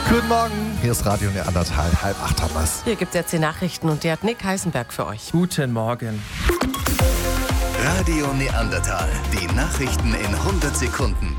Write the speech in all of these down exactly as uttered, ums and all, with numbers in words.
Guten Morgen, hier ist Radio Neandertal, halb acht haben wir's. Hier gibt's jetzt die Nachrichten und die hat Nick Heisenberg für euch. Guten Morgen. Radio Neandertal, die Nachrichten in hundert Sekunden.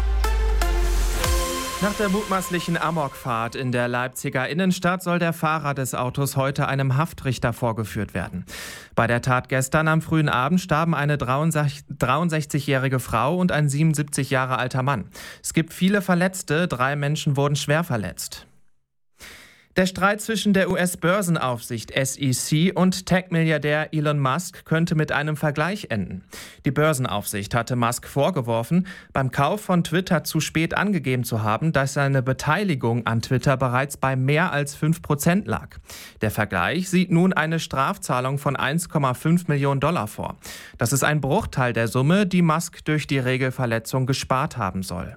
Nach der mutmaßlichen Amokfahrt in der Leipziger Innenstadt soll der Fahrer des Autos heute einem Haftrichter vorgeführt werden. Bei der Tat gestern am frühen Abend starben eine dreiundsechzigjährige Frau und ein siebenundsiebzig Jahre alter Mann. Es gibt viele Verletzte, drei Menschen wurden schwer verletzt. Der Streit zwischen der U S-Börsenaufsicht S E C und Tech-Milliardär Elon Musk könnte mit einem Vergleich enden. Die Börsenaufsicht hatte Musk vorgeworfen, beim Kauf von Twitter zu spät angegeben zu haben, dass seine Beteiligung an Twitter bereits bei mehr als fünf Prozent lag. Der Vergleich sieht nun eine Strafzahlung von eins Komma fünf Millionen Dollar vor. Das ist ein Bruchteil der Summe, die Musk durch die Regelverletzung gespart haben soll.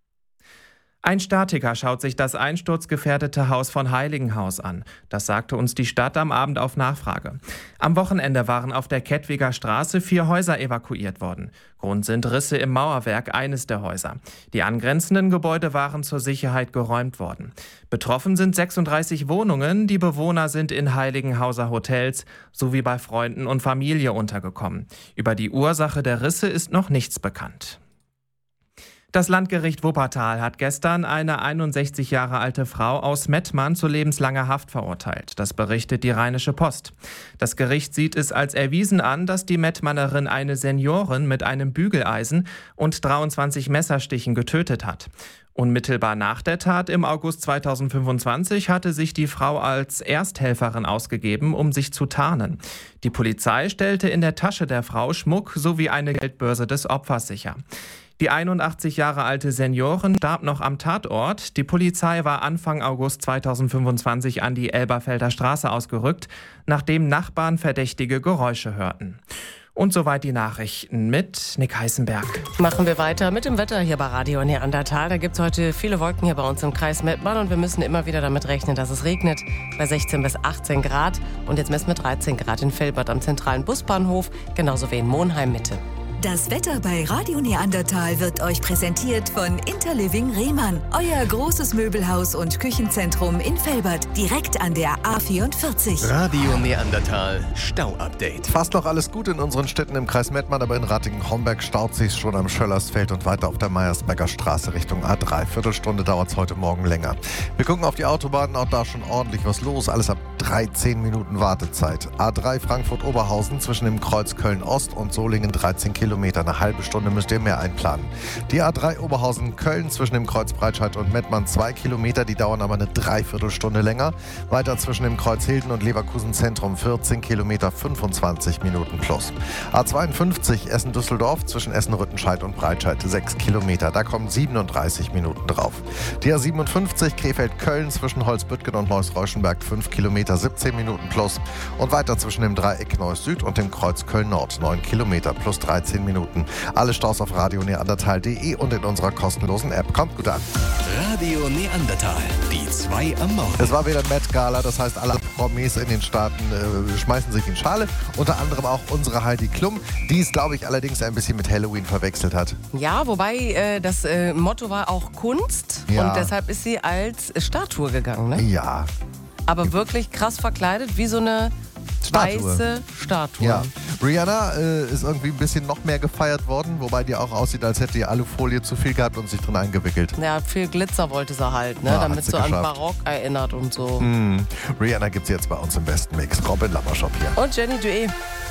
Ein Statiker schaut sich das einsturzgefährdete Haus von Heiligenhaus an. Das sagte uns die Stadt am Abend auf Nachfrage. Am Wochenende waren auf der Kettwiger Straße vier Häuser evakuiert worden. Grund sind Risse im Mauerwerk eines der Häuser. Die angrenzenden Gebäude waren zur Sicherheit geräumt worden. Betroffen sind sechsunddreißig Wohnungen. Die Bewohner sind in Heiligenhauser Hotels sowie bei Freunden und Familie untergekommen. Über die Ursache der Risse ist noch nichts bekannt. Das Landgericht Wuppertal hat gestern eine einundsechzig Jahre alte Frau aus Mettmann zu lebenslanger Haft verurteilt. Das berichtet die Rheinische Post. Das Gericht sieht es als erwiesen an, dass die Mettmannerin eine Seniorin mit einem Bügeleisen und dreiundzwanzig Messerstichen getötet hat. Unmittelbar nach der Tat im August zweitausendfünfundzwanzig hatte sich die Frau als Ersthelferin ausgegeben, um sich zu tarnen. Die Polizei stellte in der Tasche der Frau Schmuck sowie eine Geldbörse des Opfers sicher. Die einundachtzig Jahre alte Seniorin starb noch am Tatort. Die Polizei war Anfang August zweitausendfünfundzwanzig an die Elberfelder Straße ausgerückt, nachdem Nachbarn verdächtige Geräusche hörten. Und soweit die Nachrichten mit Nick Heisenberg. Machen wir weiter mit dem Wetter hier bei Radio Neandertal. Da gibt es heute viele Wolken hier bei uns im Kreis Mettmann und wir müssen immer wieder damit rechnen, dass es regnet. Bei sechzehn bis achtzehn Grad und jetzt messen wir dreizehn Grad in Velbert am zentralen Busbahnhof, genauso wie in Monheim Mitte. Das Wetter bei Radio Neandertal wird euch präsentiert von Interliving Rehmann. Euer großes Möbelhaus und Küchenzentrum in Velbert, direkt an der A vierundvierzig. Radio Neandertal Stau-Update. Fast noch alles gut in unseren Städten im Kreis Mettmann, aber in Ratingen-Homberg staut sich schon am Schöllersfeld und weiter auf der Meiersberger Straße Richtung A drei. Viertelstunde dauert es heute Morgen länger. Wir gucken auf die Autobahnen, auch da schon ordentlich was los. Alles ab dreizehn Minuten Wartezeit. A drei Frankfurt-Oberhausen zwischen dem Kreuz Köln-Ost und Solingen dreizehn Kilometer. Eine halbe Stunde müsst ihr mehr einplanen. Die A drei Oberhausen-Köln zwischen dem Kreuz Breitscheid und Mettmann zwei Kilometer, die dauern aber eine Dreiviertelstunde länger. Weiter zwischen dem Kreuz Hilden und Leverkusen Zentrum vierzehn Kilometer, fünfundzwanzig Minuten plus. A zweiundfünfzig Essen-Düsseldorf zwischen Essen-Rüttenscheid und Breitscheid sechs Kilometer, da kommen siebenunddreißig Minuten drauf. Die A siebenundfünfzig Krefeld-Köln zwischen Holzbüttgen und Neuss-Reuschenberg fünf Kilometer, siebzehn Minuten plus. Und weiter zwischen dem Dreieck Neuss Süd und dem Kreuz Köln-Nord neun Kilometer plus dreizehn Minuten. Alle Staus auf radio neandertal punkt de und in unserer kostenlosen App. Kommt gut an. Radio Neandertal, die zwei am Morgen. Es war wieder Met Gala, das heißt, alle Promis in den Staaten äh, schmeißen sich in Schale. Unter anderem auch unsere Heidi Klum, die es, glaube ich, allerdings ein bisschen mit Halloween verwechselt hat. Ja, wobei äh, das äh, Motto war auch Kunst Ja. und deshalb ist sie als Statue gegangen. Ne? Ja. Aber wirklich krass verkleidet, wie so eine Statue. weiße Statue. Ja. Rihanna äh, ist irgendwie ein bisschen noch mehr gefeiert worden, wobei die auch aussieht, als hätte die Alufolie zu viel gehabt und sich drin eingewickelt. Ja, viel Glitzer wollte sie halt, ne? Ja, damit hat sie so an geschafft. Barock erinnert und so. Hm. Rihanna gibt's jetzt bei uns im besten Mix. Robin Lammershop hier. Und Jenny Duet.